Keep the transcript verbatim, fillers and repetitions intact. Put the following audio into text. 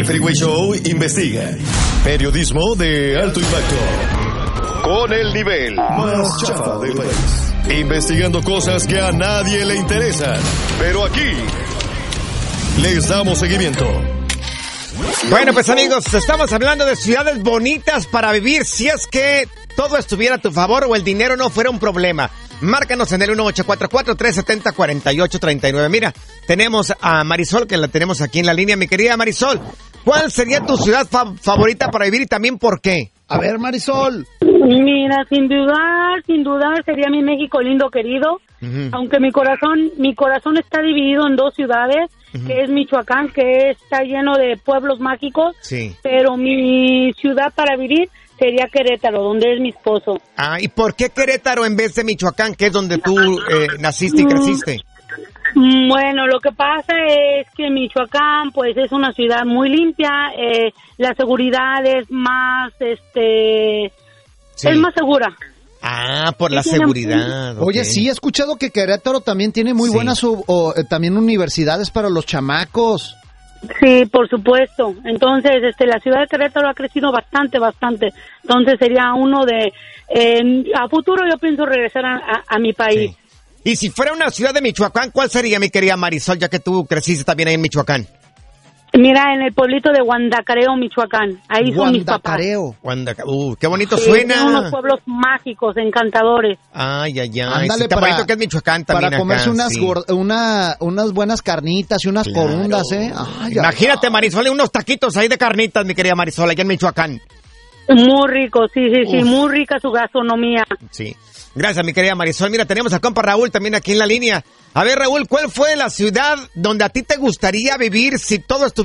Freeway Show investiga. Periodismo de alto impacto. Con el nivel más chafa del país. Investigando cosas que a nadie le interesan. Pero aquí les damos seguimiento. Bueno, pues amigos, estamos hablando de ciudades bonitas para vivir si es que todo estuviera a tu favor o el dinero no fuera un problema. Márcanos en el uno ocho cuatro cuatro, tres siete cero, cuatro ocho tres nueve. Mira, tenemos a Marisol, que la tenemos aquí en la línea. Mi querida Marisol, ¿cuál sería tu ciudad fa- favorita para vivir y también por qué? A ver, Marisol. Mira, sin dudar, sin dudar sería mi México lindo querido, uh-huh. aunque mi corazón, mi corazón está dividido en dos ciudades, uh-huh. que es Michoacán, que está lleno de pueblos mágicos, sí. pero mi ciudad para vivir sería Querétaro, donde es mi esposo. Ah, ¿y por qué Querétaro en vez de Michoacán, que es donde tú eh, naciste y creciste? Bueno, lo que pasa es que Michoacán, pues, es una ciudad muy limpia, eh, la seguridad es más, este, sí. es más segura. Ah, por la seguridad. Okay. Oye, sí, he escuchado que Querétaro también tiene muy sí. buenas o, o, eh, también universidades para los chamacos. Sí, por supuesto. Entonces, este, la ciudad de Querétaro ha crecido bastante, bastante. Entonces, sería uno de, eh, a futuro yo pienso regresar a, a, a mi país. Sí. Y si fuera una ciudad de Michoacán, ¿cuál sería, mi querida Marisol, ya que tú creciste también ahí en Michoacán? Mira, en el pueblito de Guandacareo, Michoacán. Ahí son mis papás. Guandacareo. Uh, qué bonito sí, suena. Son unos pueblos mágicos, encantadores. Ay, ay, ay. Ándale, sí, para, bonito que es Michoacán también para comerse acá, unas, sí. gor- una, unas buenas carnitas y unas claro. corundas, ¿eh? Ay, imagínate, ay. Marisol, unos taquitos ahí de carnitas, mi querida Marisol, allá en Michoacán. Muy rico, sí, sí, Uf. sí, muy rica su gastronomía. Sí. Gracias, mi querida Marisol. Mira, tenemos al compa Raúl también aquí en la línea. A ver, Raúl, ¿cuál fue la ciudad donde a ti te gustaría vivir si todo estuviera